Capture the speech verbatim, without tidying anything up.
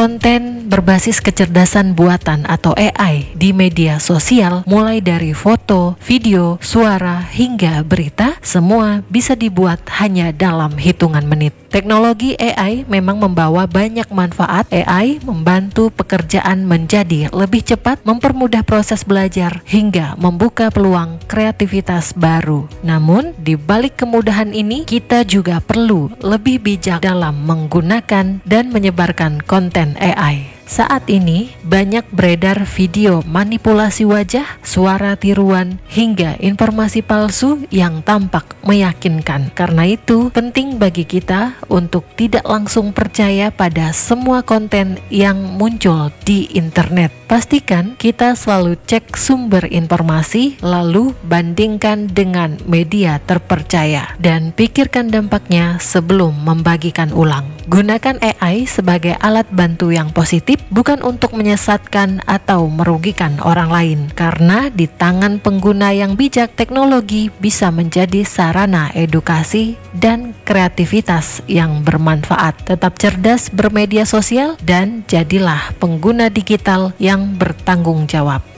Konten berbasis kecerdasan buatan atau A I di media sosial, mulai dari foto, video, suara, hingga berita, semua bisa dibuat hanya dalam hitungan menit. Teknologi A I memang membawa banyak manfaat. A I membantu pekerjaan menjadi lebih cepat, mempermudah proses belajar, hingga membuka peluang kreativitas baru. Namun, di balik kemudahan ini, kita juga perlu lebih bijak dalam menggunakan dan menyebarkan konten A I. Saat ini banyak beredar video manipulasi wajah, suara tiruan, hingga informasi palsu yang tampak meyakinkan. Karena itu, penting bagi kita untuk tidak langsung percaya pada semua konten yang muncul di internet. Pastikan kita selalu cek sumber informasi, lalu bandingkan dengan media terpercaya, dan pikirkan dampaknya sebelum membagikan ulang. Gunakan A I sebagai alat bantu yang positif, bukan untuk menyesatkan atau merugikan orang lain. Karena di tangan pengguna yang bijak, teknologi bisa menjadi sarana edukasi dan kreativitas yang bermanfaat. Tetap cerdas bermedia sosial dan jadilah pengguna digital yang bertanggung jawab.